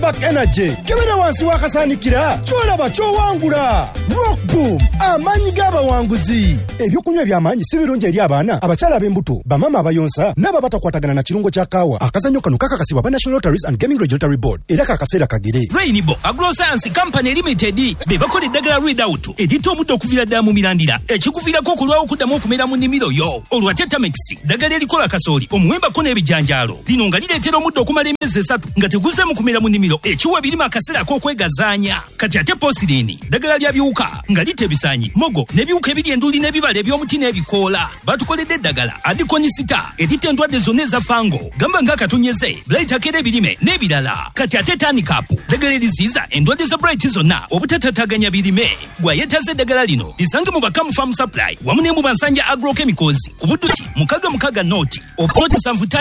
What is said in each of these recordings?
Back Energy kebera wansi wakasanikira kyolaba kyowangula. Rock Boom amanyi g'abawanguzi. Ebyokunywa by'amanyi si birungi eri abaana abakyala ab'embuto bamama abayonsa n'aba batakwatagana na kirungo kya kaawa. Akazannyo kano kakakasibwa ba National Lotteries and Gaming Regulatory Board era kakaseera kagere. Rainbow Agroscience Company Limited bebakola eddagala Readout edita omuddo okuvira ddala mu mirandira ekikuviirako okulwawo okuddamu okumera mu nnimiro yo. Olwa Tetamix ddagala erikola kasooli omuwembako n'ebijanjaalo lino nga lireetera omuddo okumala emyezi 3 nga teguzzeemu kumera mu nnimiro ekiwa birima akaseera ak'okwegazaanya. Kati ate Posirini ddagala lya biwuka nga lita ebisaanyi mogo n'ebiwuka ebiri enduli n'ebibala eby'omuti n'ebikoola. Batukoledde eddagala Adikonisita edita endwadde zonna eza fango gamba ng'akatunyeze Bright akera ebirime n'ebirala. Kati ate Tanikapu ddagala eriziiza endwadde za Bright zonna obutatataaganya birime. Gwa yeetaze eddagala lino lisange mu Bakamu Farm Supply wamu ne mu Bansanja Agrochemicals ku Budduti mukaga Noti Opoti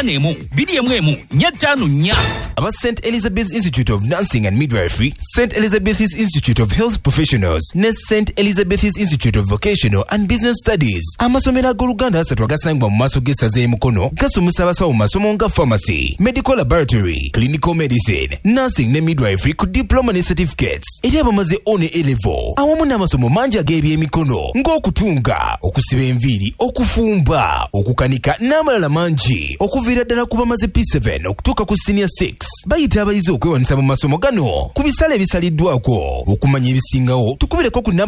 751 About St. Elizabeth's Institute of Nursing and Midwifery, St. Elizabeth's Institute of Health Professionals, ne St. Elizabeth's Institute of Vocational and Business Studies. Amasomero ag'Oluganda asatu agasangibwa mu maaso g'essaza Mukono gasomesa abasawo mu masomo nga pharmacy, medical laboratory, clinical medicine, nursing ne midwifery ku diploma ne certificates eri abamaze one A-level. Awamu n'amasomo mangi ag'ebyemikono ng'okutunga, okusiba enviiri, okufumba, okukanika n'amalala mangi okuviira ddala ku bamaze P7 okutuuka ku senior 6. Bayita abayizi okwewanisa mu masomo gano ku bisale ebisaliddwako. Okumanya ebisingawo tukubireko ku